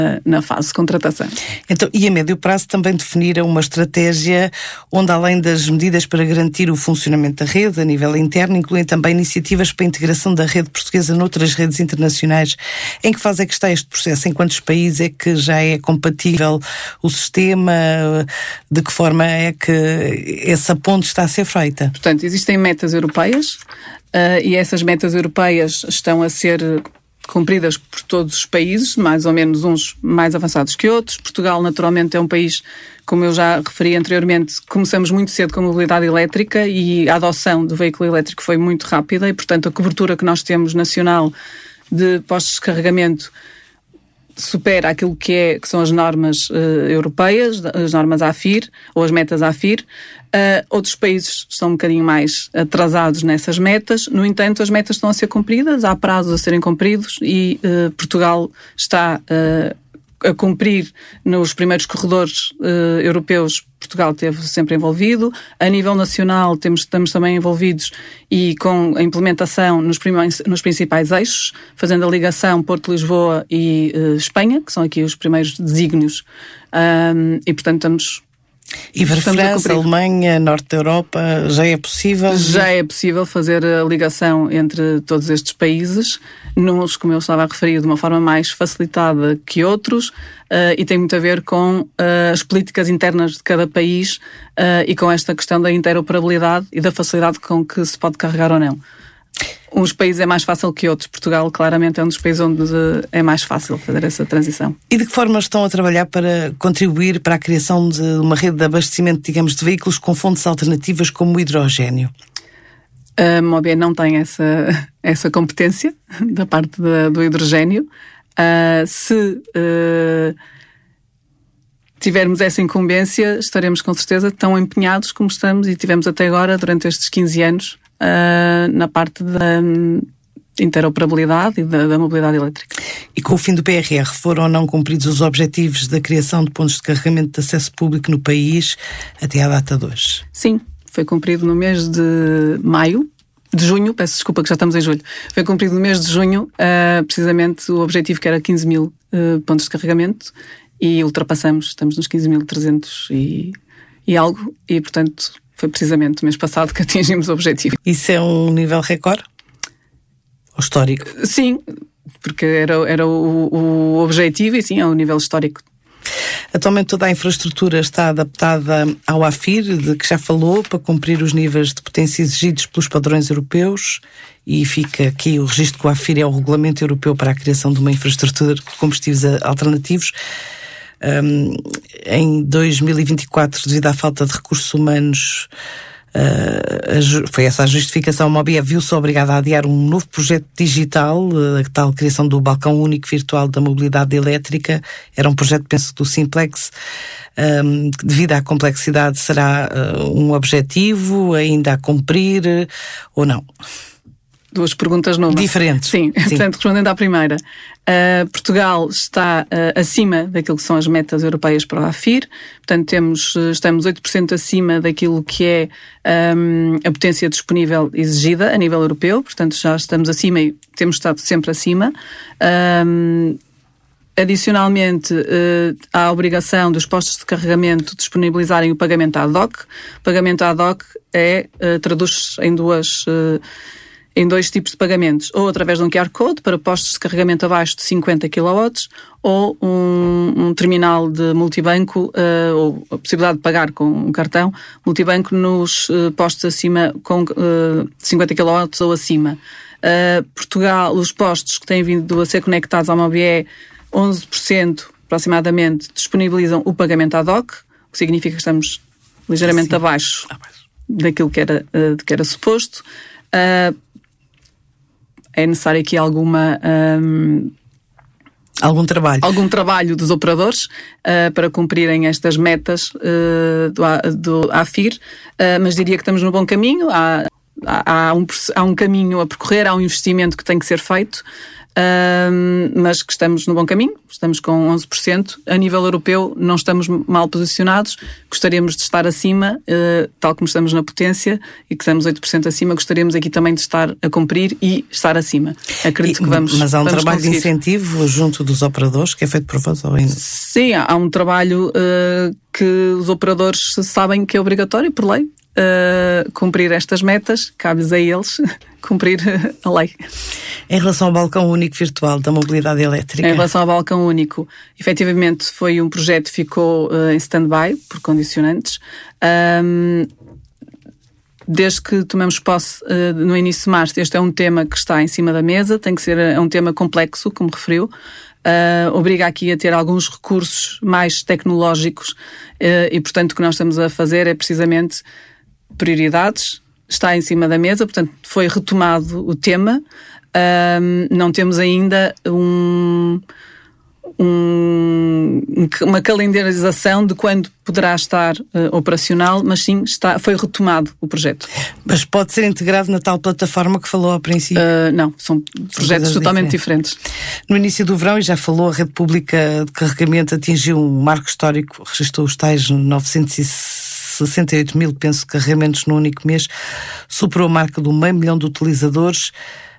na fase de contratação. Então, e a médio prazo também definiram uma estratégia onde, além das medidas para garantir o funcionamento da rede a nível interno, incluem também iniciativas para a integração da rede portuguesa noutras redes internacionais. Em que fase é que está este processo? Em quantos países é que já é compatível o sistema? De que forma é que essa ponte está a ser feita? Portanto, existem metas europeias e essas metas europeias estão a ser cumpridas por todos os países, mais ou menos uns mais avançados que outros. Portugal, naturalmente, é um país, como eu já referi anteriormente, começamos muito cedo com a mobilidade elétrica e a adoção do veículo elétrico foi muito rápida e, portanto, a cobertura que nós temos nacional de postos de carregamento supera aquilo que são as normas europeias, as normas AFIR, ou as metas AFIR. Outros países estão um bocadinho mais atrasados nessas metas. No entanto, as metas estão a ser cumpridas, há prazos a serem cumpridos e Portugal está a cumprir nos primeiros corredores europeus. Portugal esteve sempre envolvido. A nível nacional estamos também envolvidos e com a implementação nos principais eixos, fazendo a ligação Porto-Lisboa e Espanha, que são aqui os primeiros desígnios. E, portanto, estamos... E para França, Alemanha, Norte da Europa, já é possível? Já é possível fazer a ligação entre todos estes países, uns, como eu estava a referir, de uma forma mais facilitada que outros, e tem muito a ver com as políticas internas de cada país e com esta questão da interoperabilidade e da facilidade com que se pode carregar ou não. Uns países é mais fácil que outros. Portugal, claramente, é um dos países onde é mais fácil fazer essa transição. E de que forma estão a trabalhar para contribuir para a criação de uma rede de abastecimento, digamos, de veículos com fontes alternativas como o hidrogénio? A Mobié não tem essa competência da parte do hidrogénio. Se tivermos essa incumbência, estaremos com certeza tão empenhados como estamos e tivemos até agora, durante estes 15 anos, na parte da interoperabilidade e da mobilidade elétrica. E com o fim do PRR, foram ou não cumpridos os objetivos da criação de pontos de carregamento de acesso público no país até à data de hoje? Sim, foi cumprido no mês de junho, peço desculpa que já estamos em julho, foi cumprido no mês de junho, precisamente o objetivo que era 15 mil pontos de carregamento e ultrapassamos, estamos nos 15.300 e algo, e portanto foi precisamente o mês passado que atingimos o objetivo. Isso é um nível recorde? Ou histórico? Sim, porque era o objetivo e sim, é um nível histórico. Atualmente toda a infraestrutura está adaptada ao AFIR, de que já falou, para cumprir os níveis de potência exigidos pelos padrões europeus, e fica aqui o registro que o AFIR é o Regulamento Europeu para a criação de uma infraestrutura de combustíveis alternativos. Em 2024, devido à falta de recursos humanos, foi essa a justificação. A Mobié viu-se obrigada a adiar um novo projeto digital, a tal criação do balcão único virtual da mobilidade elétrica. Era um projeto, penso, do Simplex. Devido à complexidade, será um objetivo ainda a cumprir ou não? Duas perguntas numa. Diferentes. Sim. Portanto, respondendo à primeira, Portugal está acima daquilo que são as metas europeias para o AFIR, portanto estamos 8% acima daquilo que é a potência disponível exigida a nível europeu, portanto já estamos acima e temos estado sempre acima. Adicionalmente, há a obrigação dos postos de carregamento disponibilizarem o pagamento ad hoc. O pagamento ad hoc traduz em dois tipos de pagamentos, ou através de um QR Code para postos de carregamento abaixo de 50 kW, ou um terminal de multibanco, ou a possibilidade de pagar com um cartão multibanco nos postos acima com 50 kW ou acima. Portugal, os postos que têm vindo a ser conectados ao Mobié, 11% aproximadamente disponibilizam o pagamento ad hoc, o que significa que estamos ligeiramente abaixo daquilo que era suposto. É necessário aqui algum trabalho dos operadores para cumprirem estas metas do AFIR, mas diria que estamos no bom caminho. Há um caminho a percorrer, há um investimento que tem que ser feito mas que estamos no bom caminho, estamos com 11%. A nível europeu não estamos mal posicionados, gostaríamos de estar acima, tal como estamos na potência, e que estamos 8% acima, gostaríamos aqui também de estar a cumprir e estar acima. Acredito que vamos. Mas há um trabalho conseguir. De incentivo junto dos operadores que é feito por vós? Ou ainda? Sim, há um trabalho que os operadores sabem que é obrigatório por lei. Cumprir estas metas, cabe-lhes a eles cumprir a lei. Em relação ao balcão único virtual da mobilidade elétrica? Em relação ao balcão único, efetivamente foi um projeto que ficou em stand-by por condicionantes. Desde que tomamos posse no início de março, este é um tema que está em cima da mesa, tem que ser um tema complexo, como referiu. Obriga aqui a ter alguns recursos mais tecnológicos e, portanto, o que nós estamos a fazer é precisamente prioridades, está em cima da mesa, portanto, foi retomado o tema. Não temos ainda uma calendarização de quando poderá estar operacional, mas sim, foi retomado o projeto. Mas pode ser integrado na tal plataforma que falou ao princípio? Não, são projetos totalmente diferentes. No início do verão, e já falou, a rede pública de carregamento atingiu um marco histórico, registrou os tais 968 mil, penso, carregamentos no único mês, superou a marca do 500 mil de utilizadores.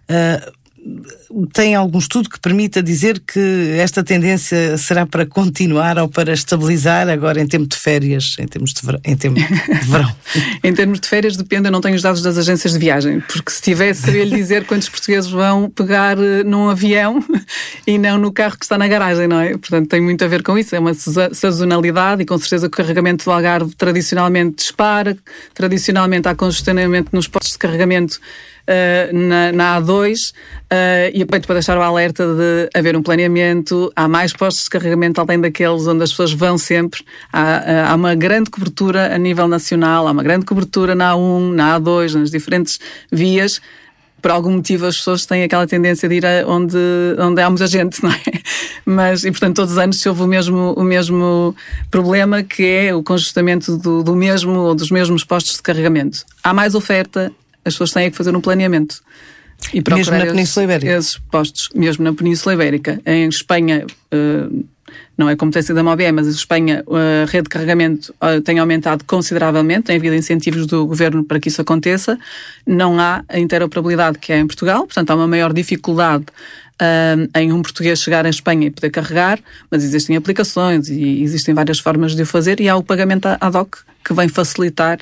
Tem algum estudo que permita dizer que esta tendência será para continuar ou para estabilizar agora em tempo de férias, em tempo de verão? Em termos de férias depende, eu não tenho os dados das agências de viagem, porque se tivesse, sabia-lhe dizer quantos portugueses vão pegar num avião e não no carro que está na garagem, não é? Portanto, tem muito a ver com isso, é uma sazonalidade, e com certeza o carregamento do Algarve tradicionalmente dispara, tradicionalmente há congestionamento nos postos de carregamento na A2, e aproveito para deixar o alerta de haver um planeamento, há mais postos de carregamento além daqueles onde as pessoas vão sempre, há uma grande cobertura a nível nacional, há uma grande cobertura na A1, na A2, nas diferentes vias. Por algum motivo as pessoas têm aquela tendência de ir onde há muita gente, não é? Mas, e portanto todos os anos se houve o mesmo problema, que é o congestionamento do mesmo ou dos mesmos postos de carregamento. Há mais oferta, as pessoas têm que fazer um planeamento e procurar mesmo na Península Ibérica? Esses postos, mesmo na Península Ibérica. Em Espanha, não é como tem sido a MOBE, mas em Espanha a rede de carregamento tem aumentado consideravelmente, tem havido incentivos do governo para que isso aconteça. Não há a interoperabilidade que há em Portugal, portanto há uma maior dificuldade em um português chegar à Espanha e poder carregar, mas existem aplicações e existem várias formas de o fazer, e há o pagamento ad hoc que vem facilitar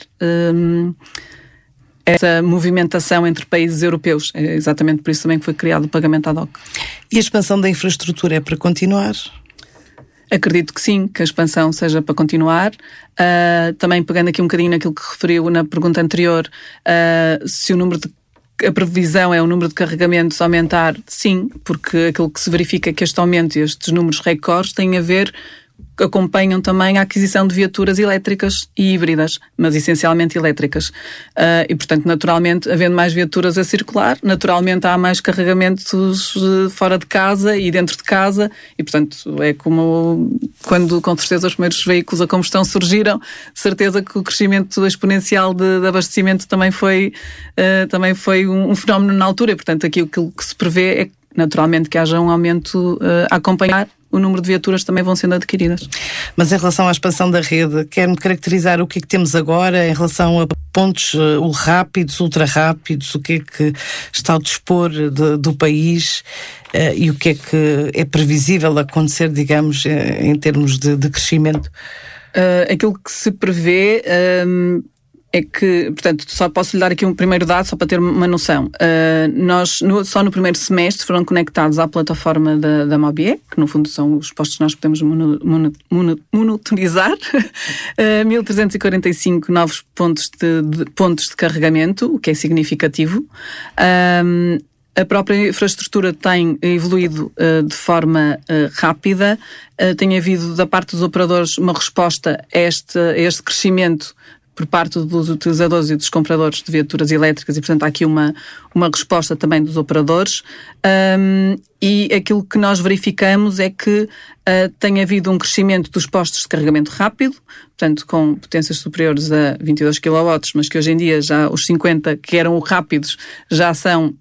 essa movimentação entre países europeus. É exatamente por isso também que foi criado o pagamento ad hoc. E a expansão da infraestrutura é para continuar? Acredito que sim, que a expansão seja para continuar. Também pegando aqui um bocadinho naquilo que referiu na pergunta anterior, se a previsão é o número de carregamentos aumentar, sim, porque aquilo que se verifica é que este aumento e estes números recordes têm a ver, acompanham também a aquisição de viaturas elétricas e híbridas, mas essencialmente elétricas. E, portanto, naturalmente, havendo mais viaturas a circular, naturalmente há mais carregamentos fora de casa e dentro de casa, e, portanto, é como quando, com certeza, os primeiros veículos a combustão surgiram, de certeza que o crescimento exponencial de abastecimento também foi um fenómeno na altura, e, portanto, aqui o que se prevê é, naturalmente, que haja um aumento a acompanhar. O número de viaturas também vão sendo adquiridas. Mas em relação à expansão da rede, quer-me caracterizar o que é que temos agora em relação a pontos rápidos, ultra rápidos, o que é que está ao dispor do país e o que é previsível acontecer, digamos, em termos de crescimento? Aquilo que se prevê é que, portanto, só posso lhe dar aqui um primeiro dado, só para ter uma noção. Nós, só no primeiro semestre, foram conectados à plataforma da MOBE, que no fundo são os postos que nós podemos monitorizar, 1.345 novos pontos de carregamento, o que é significativo. A própria infraestrutura tem evoluído de forma rápida. Tem havido, da parte dos operadores, uma resposta a este crescimento por parte dos utilizadores e dos compradores de viaturas elétricas, e, portanto, há aqui uma resposta também dos operadores. E aquilo que nós verificamos é que tem havido um crescimento dos postos de carregamento rápido, portanto, com potências superiores a 22 kW, mas que hoje em dia já os 50, que eram rápidos, já são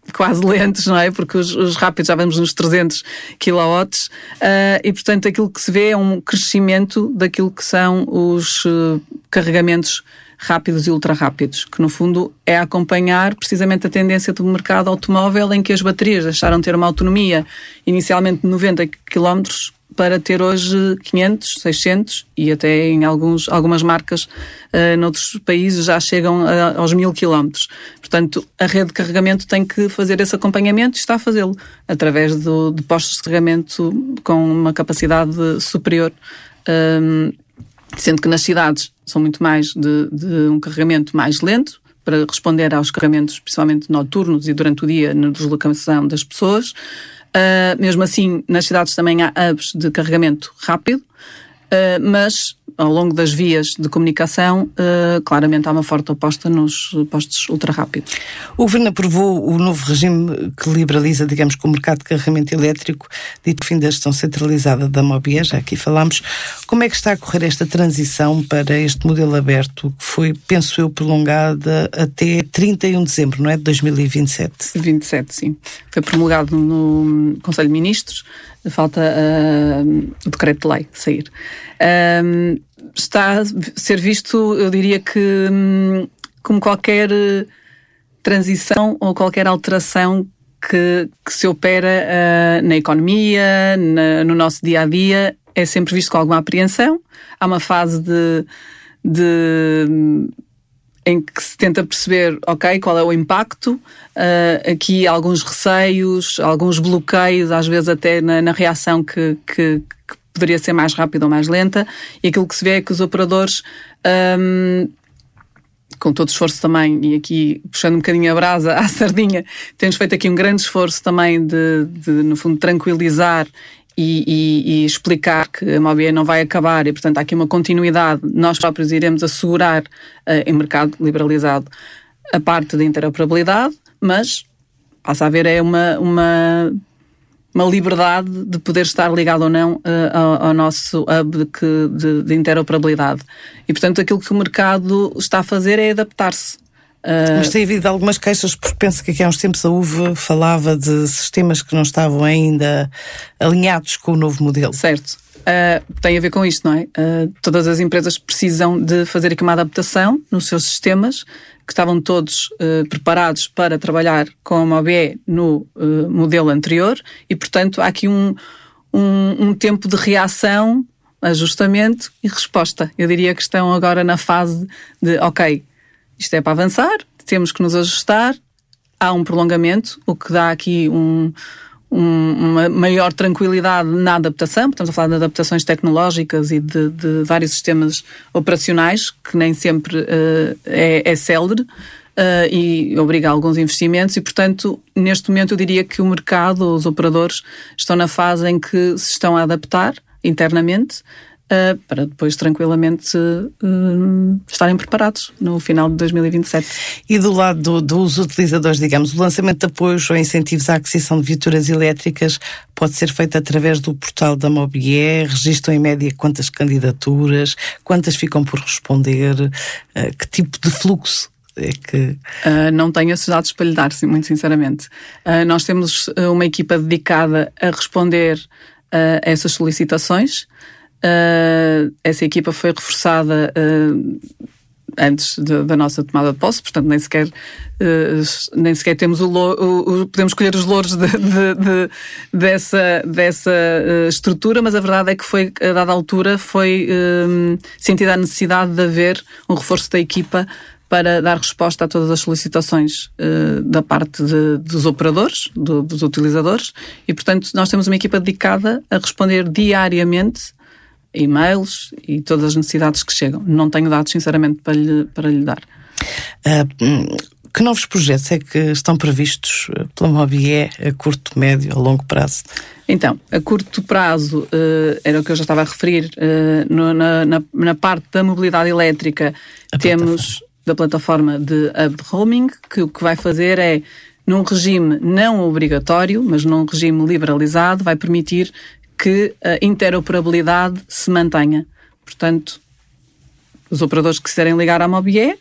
quase lentos, não é? Porque os rápidos já vamos nos 300 kW e, portanto, aquilo que se vê é um crescimento daquilo que são os carregamentos rápidos e ultra rápidos, que no fundo é acompanhar precisamente a tendência do mercado automóvel, em que as baterias deixaram de ter uma autonomia inicialmente de 90 km para ter hoje 500, 600 e até em algumas marcas noutros países já chegam aos 1000 km. Portanto, a rede de carregamento tem que fazer esse acompanhamento e está a fazê-lo através de postos de carregamento com uma capacidade superior, sendo que nas cidades são muito mais de um carregamento mais lento, para responder aos carregamentos, principalmente noturnos e durante o dia, na deslocação das pessoas. Mesmo assim, nas cidades também há hubs de carregamento rápido, mas ao longo das vias de comunicação, claramente há uma forte aposta nos postos ultra rápidos. O Governo aprovou o novo regime que liberaliza, digamos, com o mercado de carregamento elétrico, dito fim da gestão centralizada da Mobié, já aqui falámos. Como é que está a correr esta transição para este modelo aberto, que foi, penso eu, prolongada até 31 de dezembro, não é? De 2027? 27, sim. Foi promulgado no Conselho de Ministros. Falta o decreto de lei sair. Está a ser visto, eu diria que, como qualquer transição ou qualquer alteração que se opera na economia, no nosso dia-a-dia, é sempre visto com alguma apreensão. Há uma fase em que se tenta perceber, ok, qual é o impacto, aqui alguns receios, alguns bloqueios, às vezes até na reação que poderia ser mais rápida ou mais lenta, e aquilo que se vê é que os operadores, com todo esforço também, e aqui puxando um bocadinho a brasa à sardinha, temos feito aqui um grande esforço também de no fundo, tranquilizar e explicar que a Mobié não vai acabar e, portanto, há aqui uma continuidade. Nós próprios iremos assegurar, em mercado liberalizado, a parte da interoperabilidade, mas passa a haver uma liberdade de poder estar ligado ou não ao nosso hub de interoperabilidade. E, portanto, aquilo que o mercado está a fazer é adaptar-se. Mas tem havido algumas queixas, porque penso que aqui há uns tempos a UV falava de sistemas que não estavam ainda alinhados com o novo modelo. Certo. Tem a ver com isto, não é? Todas as empresas precisam de fazer aqui uma adaptação nos seus sistemas, que estavam todos preparados para trabalhar com a Mobié no modelo anterior, e, portanto, há aqui um tempo de reação, ajustamento e resposta. Eu diria que estão agora na fase de, ok, isto é para avançar, temos que nos ajustar, há um prolongamento, o que dá aqui uma maior tranquilidade na adaptação. Estamos a falar de adaptações tecnológicas e de vários sistemas operacionais, que nem sempre é célere e obriga a alguns investimentos, e, portanto, neste momento eu diria que o mercado, os operadores, estão na fase em que se estão a adaptar internamente, para depois tranquilamente estarem preparados no final de 2027. E do lado dos utilizadores, digamos, o lançamento de apoios ou incentivos à aquisição de viaturas elétricas pode ser feito através do portal da Mobié. Registram em média quantas candidaturas, quantas ficam por responder, que tipo de fluxo é que... Não tenho esses dados para lhe dar, muito sinceramente. Nós temos uma equipa dedicada a responder a essas solicitações. Essa equipa foi reforçada antes da nossa tomada de posse, portanto nem sequer temos podemos escolher os louros dessa estrutura, mas a verdade é que foi, a dada altura, foi sentida a necessidade de haver um reforço da equipa para dar resposta a todas as solicitações da parte dos operadores, dos utilizadores, e, portanto, nós temos uma equipa dedicada a responder diariamente e-mails e todas as necessidades que chegam. Não tenho dados, sinceramente, para lhe dar. Que novos projetos é que estão previstos pela Mobié a curto, médio, a longo prazo? Então, a curto prazo, era o que eu já estava a referir, na parte da mobilidade elétrica, temos da plataforma de hub de roaming, que o que vai fazer é, num regime não obrigatório, mas num regime liberalizado, vai permitir que a interoperabilidade se mantenha. Portanto, os operadores que quiserem ligar à Mobié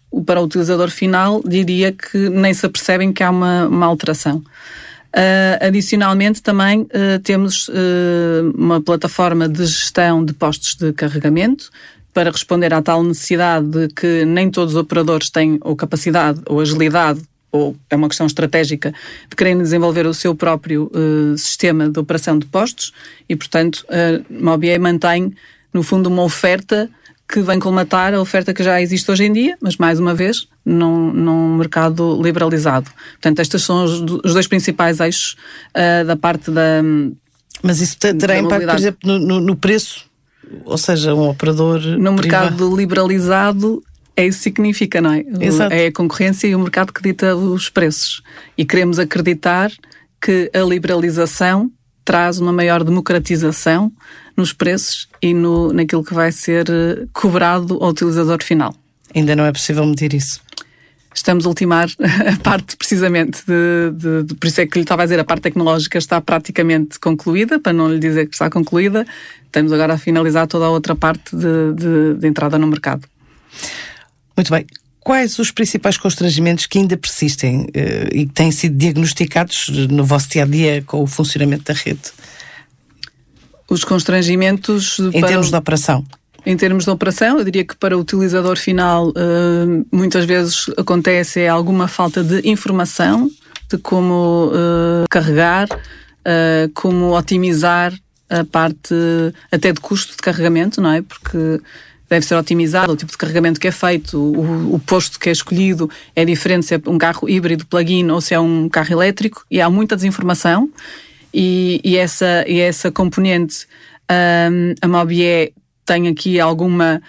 para o utilizador final, diria que nem se apercebem que há uma alteração. Adicionalmente, também temos uma plataforma de gestão de postos de carregamento para responder à tal necessidade de que nem todos os operadores têm ou capacidade ou agilidade, ou é uma questão estratégica, de quererem desenvolver o seu próprio sistema de operação de postos e, portanto, a Mobié mantém, no fundo, uma oferta que vem colmatar a oferta que já existe hoje em dia, mas, mais uma vez, num mercado liberalizado. Portanto, estes são os dois principais eixos da parte da... Mas isso terá impacto, por exemplo, no preço? Ou seja, um operador no mercado privado liberalizado, é isso que significa, não é? Exato. É a concorrência e o mercado que dita os preços. E queremos acreditar que a liberalização traz uma maior democratização nos preços e naquilo que vai ser cobrado ao utilizador final. Ainda não é possível medir isso. Estamos a ultimar a parte, precisamente, por isso é que lhe estava a dizer, a parte tecnológica está praticamente concluída, para não lhe dizer que está concluída. Estamos agora a finalizar toda a outra parte de entrada no mercado. Muito bem. Quais os principais constrangimentos que ainda persistem e que têm sido diagnosticados no vosso dia-a-dia com o funcionamento da rede? Os constrangimentos... Em termos de operação? Em termos de operação, eu diria que para o utilizador final muitas vezes acontece alguma falta de informação de como carregar, como otimizar a parte até de custo de carregamento, não é? Porque deve ser otimizado o tipo de carregamento que é feito, o posto que é escolhido é diferente se é um carro híbrido plug-in ou se é um carro elétrico, e há muita desinformação e essa componente a Mobié tem aqui alguma...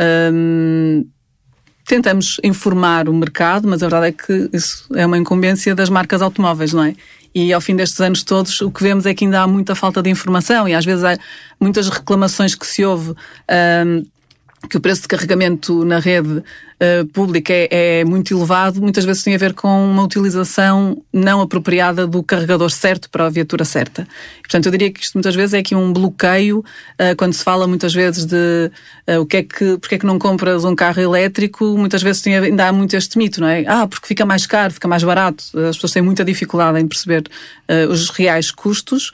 tentamos informar o mercado, mas a verdade é que isso é uma incumbência das marcas automóveis, não é? E ao fim destes anos todos o que vemos é que ainda há muita falta de informação e às vezes há muitas reclamações que se ouve que o preço de carregamento na rede pública é muito elevado, muitas vezes tem a ver com uma utilização não apropriada do carregador certo para a viatura certa. E, portanto, eu diria que isto muitas vezes é aqui um bloqueio, quando se fala muitas vezes de porque é que não compras um carro elétrico, muitas vezes ainda há muito este mito, não é? Porque fica mais caro, fica mais barato. As pessoas têm muita dificuldade em perceber os reais custos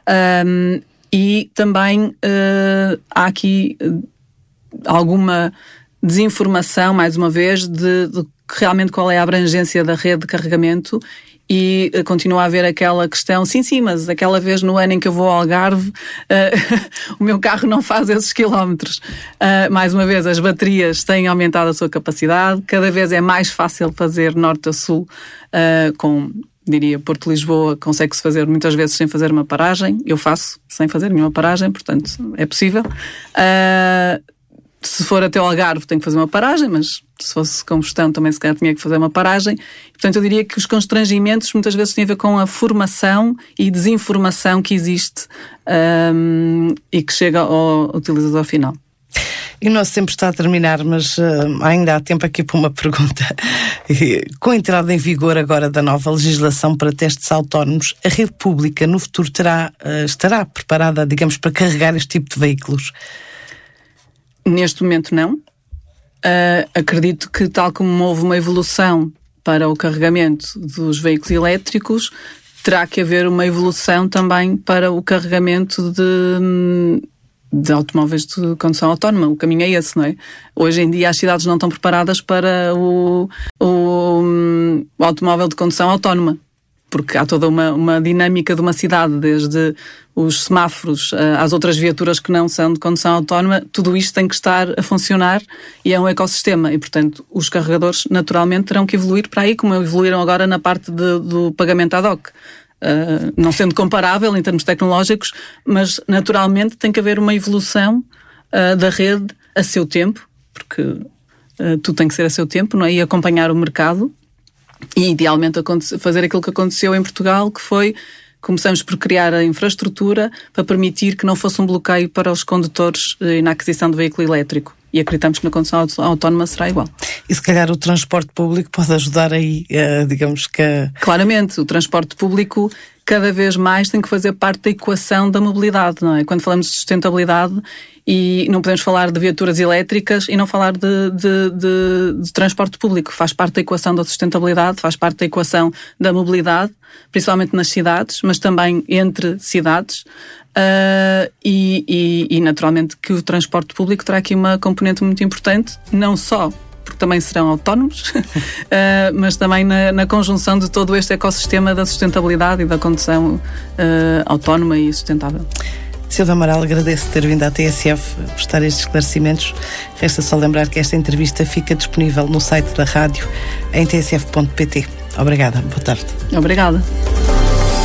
e também há aqui alguma desinformação, mais uma vez, de realmente qual é a abrangência da rede de carregamento e continua a haver aquela questão, sim, mas aquela vez no ano em que eu vou ao Algarve o meu carro não faz esses quilómetros. Mais uma vez, as baterias têm aumentado a sua capacidade, cada vez é mais fácil fazer norte a sul diria, Porto-Lisboa, consegue-se fazer muitas vezes sem fazer uma paragem. Eu faço sem fazer nenhuma paragem, portanto é possível. Se for até ao Algarve tenho que fazer uma paragem, mas se fosse combustão também se calhar tinha que fazer uma paragem. Portanto, eu diria que os constrangimentos muitas vezes têm a ver com a formação e desinformação que existe e que chega ao utilizador final. E o nosso tempo está a terminar, mas ainda há tempo aqui para uma pergunta. Com a entrada em vigor agora da nova legislação para testes autónomos, a rede pública no futuro estará preparada, digamos, para carregar este tipo de veículos? Neste momento não. Acredito que tal como houve uma evolução para o carregamento dos veículos elétricos, terá que haver uma evolução também para o carregamento de automóveis de condução autónoma. O caminho é esse, não é? Hoje em dia as cidades não estão preparadas para o automóvel de condução autónoma, porque há toda uma dinâmica de uma cidade, desde os semáforos às outras viaturas que não são de condução autónoma, tudo isto tem que estar a funcionar e é um ecossistema e, portanto, os carregadores naturalmente terão que evoluir para aí, como evoluíram agora na parte do pagamento ad hoc. Não sendo comparável em termos tecnológicos, mas naturalmente tem que haver uma evolução da rede a seu tempo, porque tudo tem que ser a seu tempo, não é? E acompanhar o mercado e idealmente fazer aquilo que aconteceu em Portugal, que foi, começamos por criar a infraestrutura para permitir que não fosse um bloqueio para os condutores na aquisição de veículo elétrico. E acreditamos que na condução autónoma será igual. E se calhar o transporte público pode ajudar aí, digamos que... Claramente, o transporte público cada vez mais tem que fazer parte da equação da mobilidade, não é? Quando falamos de sustentabilidade, e não podemos falar de viaturas elétricas e não falar de transporte público. Faz parte da equação da sustentabilidade, faz parte da equação da mobilidade, principalmente nas cidades, mas também entre cidades. E naturalmente que o transporte público terá aqui uma componente muito importante, não só porque também serão autónomos, mas também na conjunção de todo este ecossistema da sustentabilidade e da condução autónoma e sustentável. Silvia Amaral, agradeço ter vindo à TSF prestar estes esclarecimentos. Resta só lembrar que esta entrevista fica disponível no site da rádio em tsf.pt. Obrigada, boa tarde. Obrigada.